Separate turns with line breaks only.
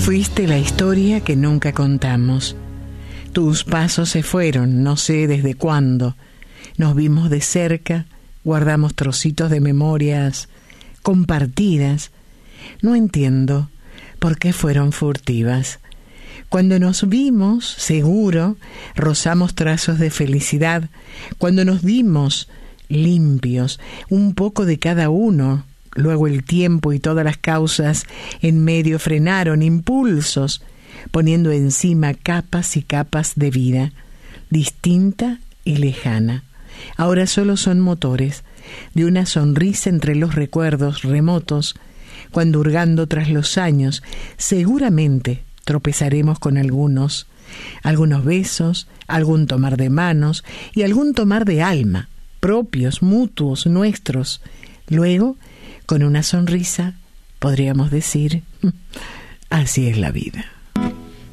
Fuiste la historia que nunca contamos. Tus pasos se fueron, no sé desde cuándo. Nos vimos de cerca, guardamos trocitos de memorias compartidas. No entiendo por qué fueron furtivas. Cuando nos vimos, seguro, rozamos trazos de felicidad. Cuando nos dimos limpios, un poco de cada uno. Luego el tiempo y todas las causas en medio frenaron impulsos, poniendo encima capas y capas de vida, distinta y lejana. Ahora solo son motores de una sonrisa entre los recuerdos remotos, cuando hurgando tras los años, seguramente tropezaremos con algunos besos, algún tomar de manos y algún tomar de alma, propios, mutuos, nuestros. Luego, con una sonrisa, podríamos decir, así es la vida.